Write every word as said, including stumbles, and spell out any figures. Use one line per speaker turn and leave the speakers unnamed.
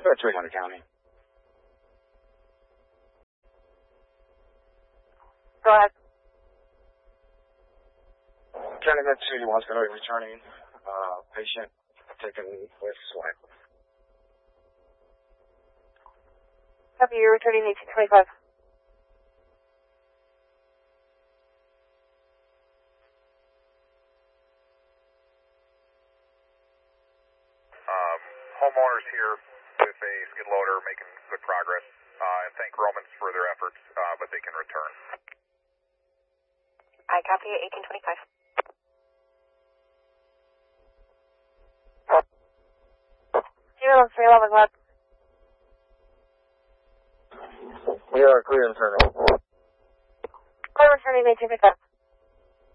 Go to Hunter County.
Go ahead.
County Med City wants to know you're returning. Uh, patient taken with swine.
Copy, you're returning eighteen twenty-five.
Um, homeowners here with a skid loader making good progress. Uh, and thank Romans for their efforts, uh, but they can return.
I copy eighteen twenty-five. Zero, three eleven, left.
We are clear internal.
Clear returning eighteen twenty-five.